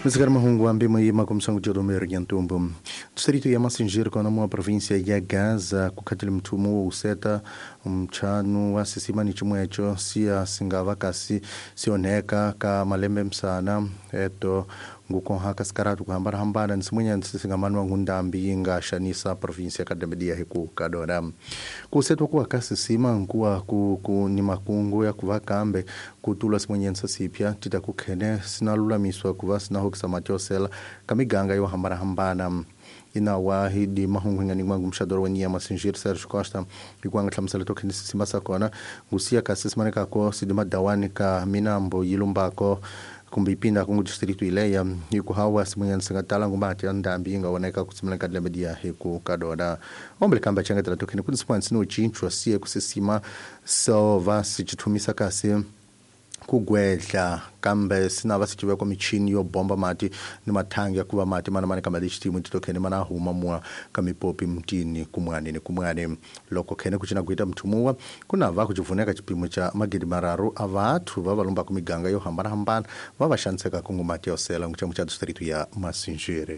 Mzigara mahungu ambi maima kumsangu Jerome Riantumbo. Distrito ya Massingeiro kwa namua província ya Gaza kukatili mtumu useta mchanu wa sisimani chumwecho siya singava kasi sioneka ka malembe msana eto nguko haka skaratu kuhambara hambana nisimunya nsisingamanu ngundambi inga shanisa província kadabedia heku kadora kuseto kuwa kasi sima nkuwa ni makungu ya kuwa kambe kutula simunya nsasipya tita kukene sinalula miswa kuwa sinahokisa matiosela kamiganga yo hambara hambana ina wahidi mahungu ngani mwangu mshadoro wa niya Massingeiro Sérgio Costa ikuanga tlamsala toke nisimasa kona ngusia kasi simaneka ko sidima dawani ka minambo yilumbako kumbipinda kungu distrito ileya yiku hawa simunya nsingatala ngumbati andambi inga waneka kusimuleka lebedia heku kadora ombele kamba changa tala toke nikuni simuanya sinu uchinchwa siye kusisima so vasi chitumisa kasi kugwedla kambe sinava sichiwe kwa michini yo bomba mati ni matangi ya kuwa mati mana kama lishtimu titokene mana huma mua kamipopi mtini kumwani loko kene kuchina kuita mtumuwa kuna va kujivuneka chipimo cha magidi mararu avatu vavalumba kumiganga yo hambana vavashanseka kungu mati ya osela mchamu cha distritu ya Massingeiro.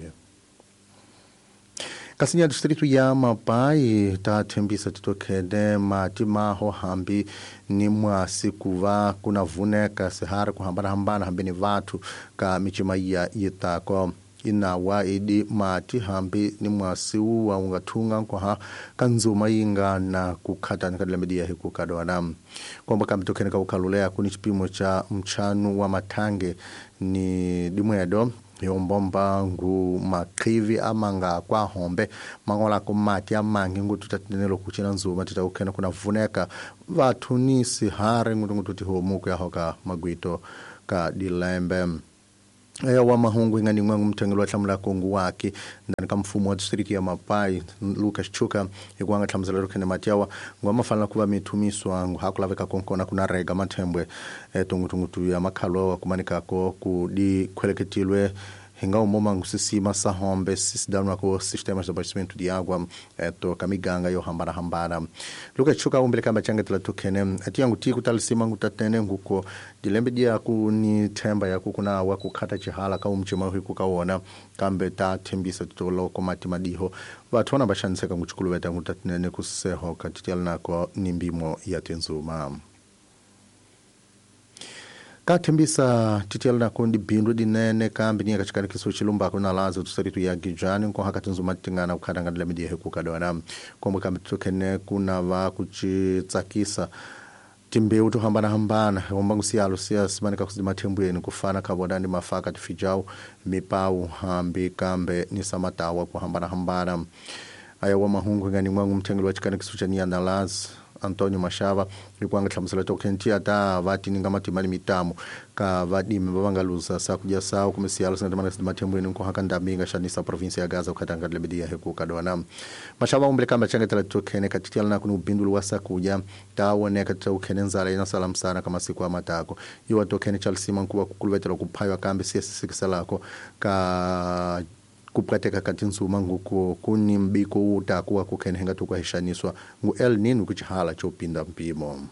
Kasinya distritu ya Mapai tatembisa titokene mati maho hambi ni mwasi kuva kuna vuneka sehara kuhambana hambi ni vatu ka michima ya itako inawa idi mati hambi ni mwasi uwa ungatunga kwa kanzuma inga na kukata nikadila media hiku kadoana kwa mbaka mitokene ka ukalulea kuni chipimo cha mchanu wa matange ni dimwedo yombomba ngu makrivi amanga kwa hombe mangola kumati amangi ngu tutatinelo kuchina nzuma titaukena kuna vuneka vatu ni sihare ngu tutihomuku ya hoka magwito ka dilembe wa mahungu ingani mwangu mtengelo atlamula kongu waki ndani ka mfumo wa distriti ya Mapai Lucas Chuka ikuanga tlamzalero kene matiawa ngwa mafala kuwa mitumiswa ngu hakulaveka konkona kuna rega matembwe tungutu ya makalo wa kumanika ko kudi kweleketilwe hinga umoma ngusisima sa hombe sisidanu wako sistemas de abastecimento de água kamiganga yo hambara Lucas Chuka umbele kamba change tala tukene ati yangu tiku talisima ngutatene nguko dilembe dia ku ni temba ya kuna wakukata chihala ka umchima huku kaona kambe ta tembisa tolo ko matimadiho batona bashanseka nguchukulu weta ngutatene kuseho katitiala nako nimbimo ya tenzuma katembisa titiala nako ndibindu dinene kambi ni kachikana kiso chilumba kuna lazo tusaritu ya gijani kwa hakatunzuma tingana ukadanga ndile media heku kadona kwa kambi tukene kuna va kuchitsakisa timbe utu hambana ombangu sialo siya simanika kuzima tembu yenu kufana kabodani mafaka tifijau mipau hambi kambe ni samatawa kwa hambana aya wa mahungu ngani mwangu mtengelo wa chikana kiso chania na lazo Antonio Machava ikuanga tlamsala tokentia ta vati ningamati mali mitamu ka vadi mbavangaluza sa kuja sao kumesialo sana tamana matembo yenu kwa hakanda minga shanisa provinsia ya Gaza ukatanga lebedia heku kadona Machava umbele kamba changa tala tokene katitiala na kunu bindulu wasa kuja tawane katita ukene nzala ina salam sana kama siku wa matako iwa tokene chalsima nkuwa kukuluwetela kupayo kambi siya sikisalako ka kuprateka katinzuma nguko kuni mbiko utakuwa kukenhenga tukwa hishaniswa ngu El Nino kuchihala chopinda mpimo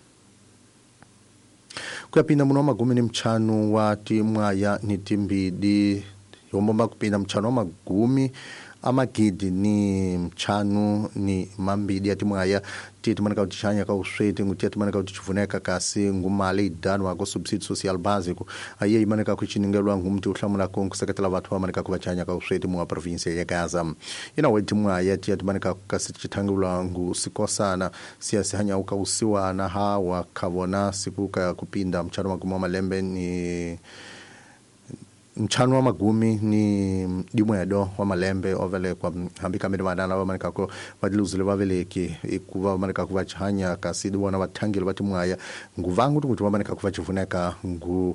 kuyapinda muno magumi ni mchanu wa timwaya ni timbidi yombomba kupinda mchanu wa magumi amagidi ni mchanu ni mambidi atimwaya timanaka utichanya ka uswete ngutia timanaka utichivuneka kasi ngumali idanu wako subsidi social basico aye imanaka kuchiningelwa ngumti utlamula konku sekatela vatu wamanaka kubachanya ka uswete muwa provinsia ya Gaza ina wedi mwaya timanaka kasi chitangula ngu sikosana siasi hanya uka usiwa na hawa kavona sikuka kupinda mchanu magumi malembe ni mchanu wa magumi ni dimwedo wa malembe ovele kwa hambika midi madana wa manika ko vadiluzile waveleki ikuwa manika kuwa chanya kasidi wana watangile wati mwaya nguvangu tungutu wa manika kuwa chivuneka ngu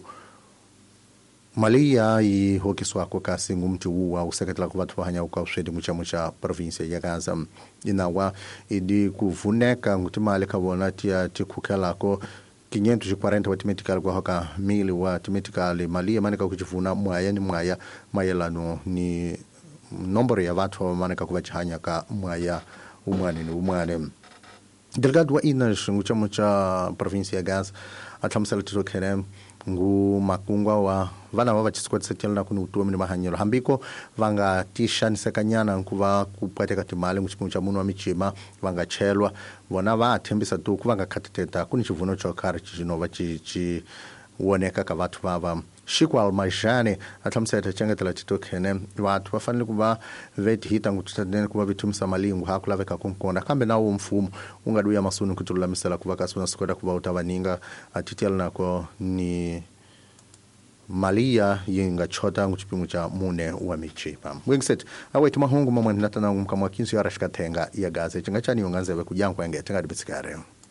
malia i hokiswa kwa kasi ngumti uwa usekatila kuwa tuwahanya uka uswedi mcha provinsia ya Gaza inawa idi kuvuneka nguti mali kawona tia tikukela ko 540 watimetikali kwa haka mili watimetikali malia manika kuchifuna mwaya mayelano ni nombori ya watu wa manika kubachanya ka mwaya umwane delegado wa ina shungucha mucha provinsia ya Gaza atlamsala tutokene ngu makungwa wa vana vava chisikwatisetiela na kuni utuwa mini mahanyelo hambiko vanga tisha nisekanyana nkuva kupwete katimale ngu cha munu wa michima vanga chelwa vona va atembisa tu kuvanga kateteta kuni chivuno chokari chijinova uoneka ka vatu vava Shiku Almajane athamseta changetela chitokene watu vafanele kuva vetihita ngututadene kuva vitumisa malingu hakulaveka kumkonda kambe nawo mfumo ungaduya masunu kutulula misela kuva kasuna sikoda kuva utavaninga atitiala nako ni malia yinga chota nguchipingu cha mune wa michipa mwengiset aweti mahungu mamwe natana ngumkamwa kinsu ya rashikatenga ya gaze chingachani yunganzebe kujankwa ngete ngadibitsikare